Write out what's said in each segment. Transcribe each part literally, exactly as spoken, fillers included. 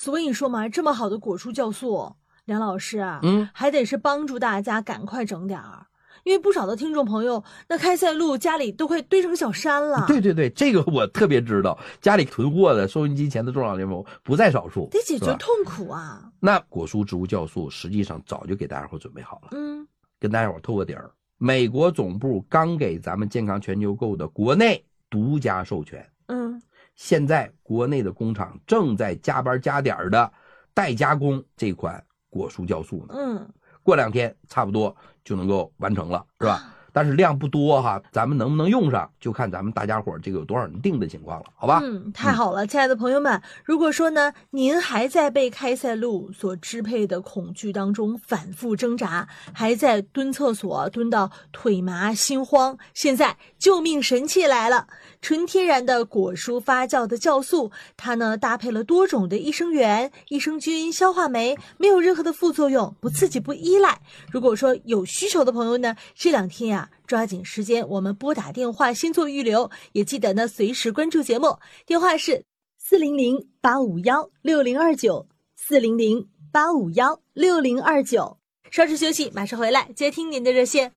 所以说嘛，这么好的果蔬酵素，梁老师啊， 嗯， 还得是帮助大家赶快整点儿。因为不少的听众朋友，那开塞露家里都快堆成小山了。 对对对，这个我特别知道，家里囤货的收音机前的中老年朋友不在少数， 得解决痛苦啊。 那果蔬植物酵素实际上早就给大家伙准备好了。 嗯， 跟大家伙透个底儿，美国总部刚给咱们健康全球购的国内独家授权。 嗯， 现在国内的工厂正在加班加点的代加工这款果蔬酵素呢。 嗯， 过两天差不多就能够完成了，是吧？但是量不多哈，咱们能不能用上，就看咱们大家伙这个有多少人订的情况了，好吧？ 嗯，太好了，嗯、亲爱的朋友们，如果说呢，您还在被开塞露所支配的恐惧当中反复挣扎，还在蹲厕所蹲到腿麻心慌，现在救命神器来了！纯天然的果蔬发酵的酵素，它呢搭配了多种的益生元、益生菌、消化酶，没有任何的副作用，不刺激不依赖。如果说有需求的朋友呢，这两天呀、啊，抓紧时间我们拨打电话先做预留，也记得呢随时关注节目，电话是四零零八五幺六零二九四零零八五幺六零二九。稍事休息，马上回来接听您的热线。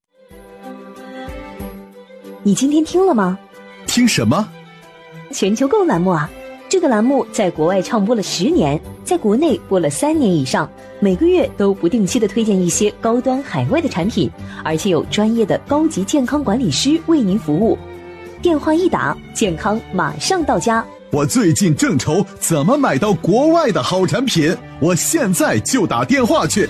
你今天听了吗？ 听什么？ 全球购栏目啊，这个栏目在国外唱播了十年，在国内播了三年以上，每个月都不定期的推荐一些高端海外的产品，而且有专业的高级健康管理师为您服务。电话一打，健康马上到家。 我最近正愁怎么买到国外的好产品，我现在就打电话去。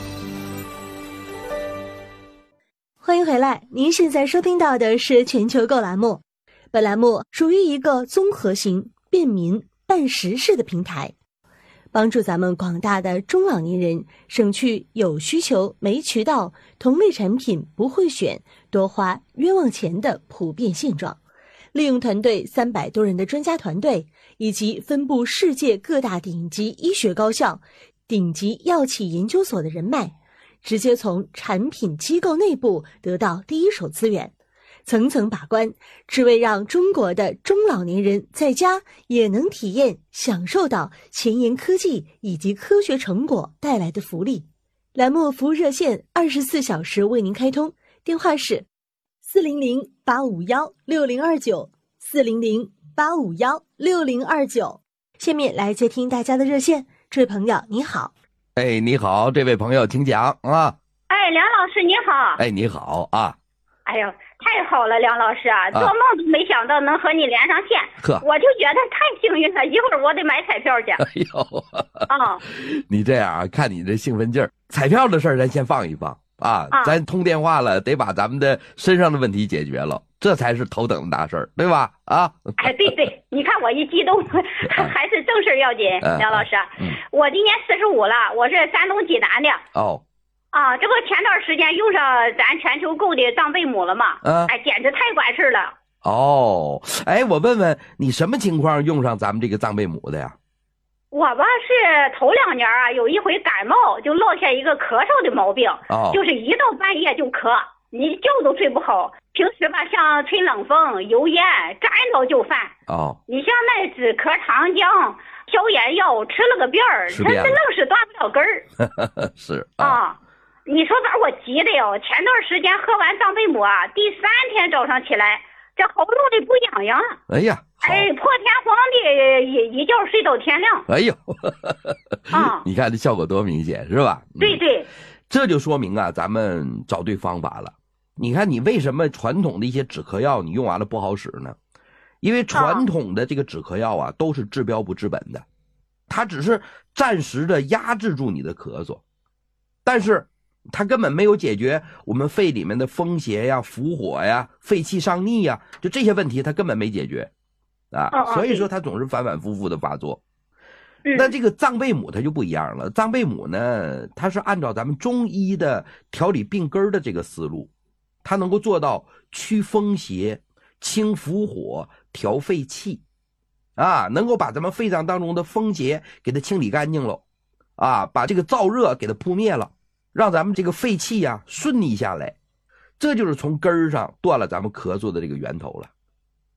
欢迎回来，您现在收听到的是全球购栏目。本栏目属于一个综合型、便民、办实事的平台，帮助咱们广大的中老年人省去有需求没渠道、同类产品不会选、多花冤枉钱的普遍现状。利用团队三百多人的专家团队，以及分布世界各大顶级医学高校、顶级药企研究所的人脉，直接从产品机构内部得到第一手资源，层层把关，只为让中国的中老年人在家也能体验享受到前沿科技以及科学成果带来的福利。栏目服务热线二十四小时为您开通，电话是四零零八五幺六零二九四零零八五幺六零二九。下面来接听大家的热线，这位朋友你好。 哎，你好，这位朋友请讲啊。 哎，梁老师你好。 哎，你好啊。 哎呦，太好了，梁老师啊，做梦都没想到能和你连上线， 呵， 我就觉得太幸运了。一会儿我得买彩票去。 哎呦， 啊， 你这样啊，看你这兴奋劲儿，彩票的事儿咱先放一放啊， 啊咱通电话了，得把咱们的身上的问题解决了，这才是头等的大事儿，对吧？啊， 哎，对对，你看我一激动，还是正事要紧。 嗯、 梁老师， 嗯、 我今年四十五了，我是山东济南的。 哦。 啊，这不前段时间用上咱全球购的藏贝母了嘛？ 嗯， 哎，简直太管事了。 哦，哎，我问问你什么情况用上咱们这个藏贝母的呀？ 我吧是头两年啊，有一回感冒就落下一个咳嗽的毛病， 哦， 就是一到半夜就咳，你觉都睡不好。平时吧，像吹冷风、油烟，沾着就犯。 哦， 你像那止咳糖浆、消炎药，吃了个遍儿，它这愣是断不了根儿。 是啊。啊你说把我急的哟！前段时间喝完藏贝母啊，第三天早上起来，这喉咙里不痒痒了。 哎呀， 哎，破天荒的一一觉睡到天亮。 哎呦， 啊， 你看这效果多明显，是吧？ 对对， 嗯，这就说明啊，咱们找对方法了。你看，你为什么传统的一些止咳药你用完了不好使呢？因为传统的这个止咳药啊，都是治标不治本的，它只是暂时的压制住你的咳嗽，但是它根本没有解决我们肺里面的风邪呀、伏火呀、肺气上逆呀，就这些问题它根本没解决啊， 哦哦， 所以说它总是反反复复的发作。 嗯， 那这个藏贝母它就不一样了，藏贝母呢，它是按照咱们中医的调理病根的这个思路，它能够做到驱风邪、清伏火、调肺气，啊，能够把咱们肺脏当中的风邪给它清理干净了，啊，把这个燥热给它扑灭了，让咱们这个肺气呀、啊、顺逆下来，这就是从根儿上断了咱们咳嗽的这个源头了，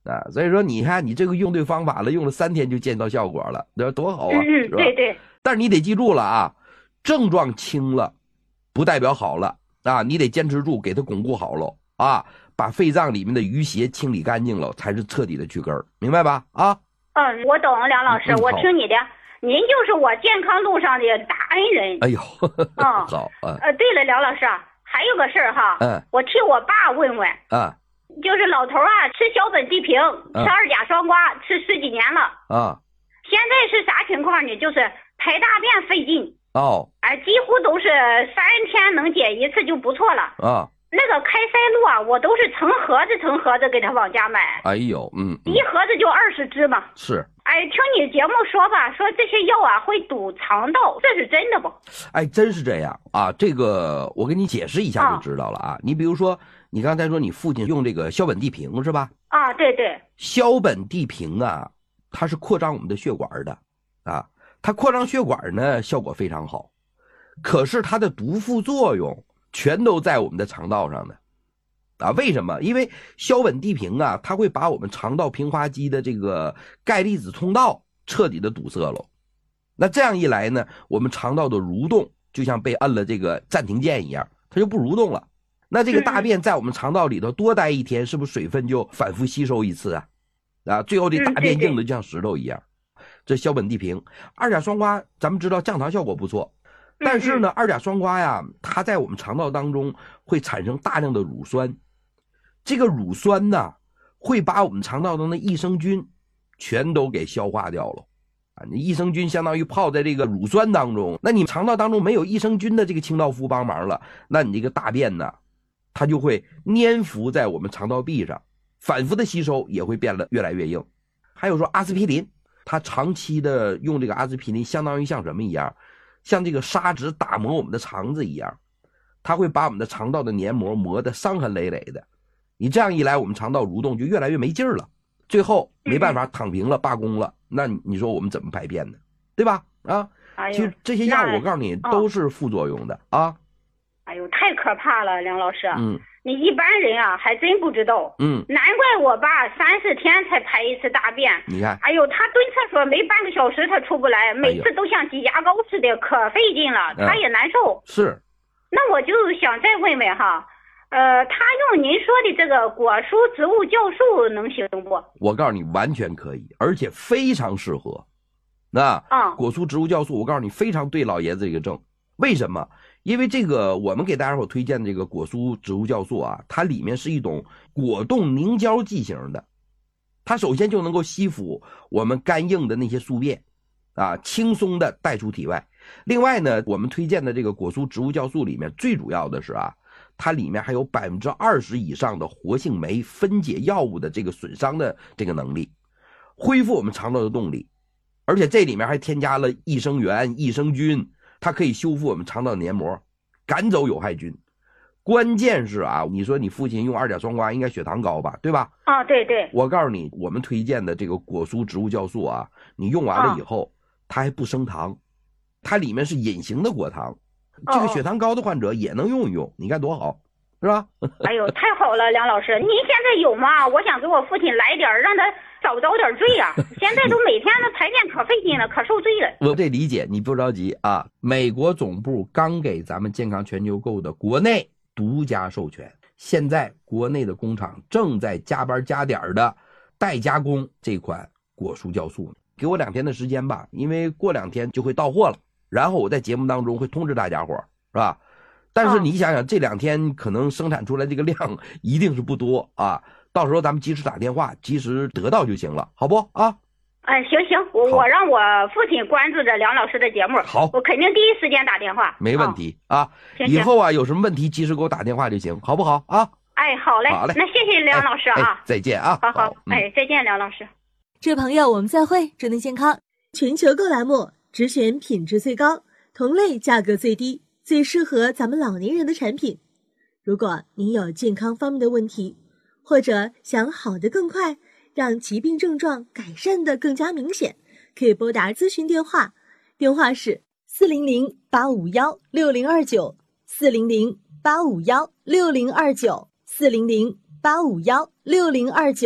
啊，所以说你看你这个用对方法了，用了三天就见到效果了，这多好啊！ 嗯， 是吧？ 对对。 但是你得记住了啊，症状轻了，不代表好了啊，你得坚持住，给它巩固好了啊，把肺脏里面的淤邪清理干净了，才是彻底的去根儿，明白吧？啊。 嗯，我懂，梁老师， 嗯、 我听你的，您就是我健康路上的大恩人。 哎呦， 嗯， 好啊。 呃，对了，梁老师，还有个事儿哈， 嗯， 我替我爸问问。 啊。 就是老头啊，吃小本地平，吃二甲双胍，吃十几年了。 啊。 现在是啥情况呢？就是排大便费劲。 哦。 哎，几乎都是三天能解一次就不错了。 啊。 那个开塞露啊，我都是成盒子成盒子给他往家买。 哎呦，嗯，嗯一盒子就二十支嘛。 是。 哎，听你节目说吧，说这些药啊会堵肠道，这是真的不？ 哎，真是这样啊！这个我给你解释一下就知道了啊。哦、你比如说，你刚才说你父亲用这个硝苯地平是吧？ 啊，对对。 硝苯地平啊，它是扩张我们的血管的啊，它扩张血管呢效果非常好，可是它的毒副作用全都在我们的肠道上呢。啊，为什么？因为硝苯地平啊，它会把我们肠道平滑肌的这个钙离子通道彻底的堵塞了。那这样一来呢，我们肠道的蠕动就像被摁了这个暂停键一样，它就不蠕动了。那这个大便在我们肠道里头多待一天，是不是水分就反复吸收一次啊？啊，最后这大便硬的就像石头一样。这硝苯地平，二甲双胍，咱们知道降糖效果不错。但是呢，二甲双胍呀，它在我们肠道当中会产生大量的乳酸。这个乳酸呢，会把我们肠道中的益生菌全都给消化掉了啊！你益生菌相当于泡在这个乳酸当中，那你肠道当中没有益生菌的这个清道夫帮忙了，那你这个大便呢，它就会粘附在我们肠道壁上，反复的吸收也会变得越来越硬。还有说阿司匹林，它长期的用这个阿司匹林，相当于像什么一样？像这个砂纸打磨我们的肠子一样，它会把我们的肠道的黏膜磨得伤痕累累的。你这样一来，我们肠道蠕动就越来越没劲儿了，最后没办法躺平了，罢工了。那你说我们怎么排便呢？对吧？啊， 哎、 其实这些药我告诉你都是副作用的、哦、啊。 哎呦，太可怕了，梁老师。 嗯， 你一般人啊还真不知道。 嗯， 难怪我爸三四天才排一次大便。 你看， 哎呦，他蹲厕所没半个小时他出不来，每次都像挤牙膏似的，可费劲了，他也难受。 是。 那我就想再问问哈。呃，他用您说的这个果蔬植物酵素能行不？ 我告诉你，完全可以，而且非常适合。那啊， 果蔬植物酵素，我告诉你，非常对老爷子这个症。为什么？因为这个我们给大家伙推荐这个果蔬植物酵素啊，它里面是一种果冻凝胶剂型的，它首先就能够吸附我们干硬的那些宿便啊，轻松的带出体外。另外呢，我们推荐的这个果蔬植物酵素里面最主要的是啊，它里面还有百分之二十以上的活性酶分解药物的这个损伤的这个能力，恢复我们肠道的动力，而且这里面还添加了益生元、益生菌，它可以修复我们肠道的黏膜，赶走有害菌。关键是啊，你说你父亲用二甲双胍应该血糖高吧，对吧？ 啊，对对。 我告诉你，我们推荐的这个果蔬植物酵素啊，你用完了以后，啊、它还不升糖，它里面是隐形的果糖。这个血糖高的患者也能用一用，你看多好，是吧？ 哎呦，太好了，梁老师，您现在有吗？我想给我父亲来点，让他早早点醉啊！现在都每天的排便可费劲了，可受罪了。 我这理解，你不着急啊。美国总部刚给咱们健康全球购的国内独家授权，现在国内的工厂正在加班加点的代加工这款果蔬酵素，给我两天的时间吧，因为过两天就会到货了。然后我在节目当中会通知大家伙，是吧？但是你想想，这两天可能生产出来这个量一定是不多啊。到时候咱们及时打电话，及时得到就行了，好不啊？ 哎，行行，我我让我父亲关注着梁老师的节目， 好， 我肯定第一时间打电话。 没问题、哦、啊。 行以后啊有什么问题及时给我打电话就行，好不好啊？ 哎，好嘞， 好嘞， 那谢谢梁老师啊， 哎哎、再见啊。 好好， 好嗯、 哎，再见，梁老师。 这位朋友，我们再会。祝您健康。全球购栏目只选品质最高、同类价格最低、最适合咱们老年人的产品。如果您有健康方面的问题，或者想好得更快，让疾病症状改善得更加明显，可以拨打咨询电话，电话是四零零八五幺六零二九，四零零八五幺六零二九，四零零八五幺六零二九。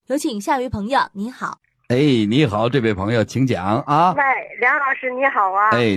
有请下一位朋友，你好。 哎，你好，这位朋友，请讲啊。 喂，梁老师你好啊。 哎。